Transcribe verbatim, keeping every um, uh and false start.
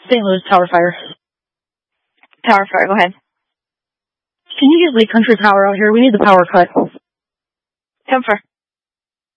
Saint Louis, Tower Fire. Tower Fire, go ahead. Can you get Lake Country Power out here? We need the power cut. ten four.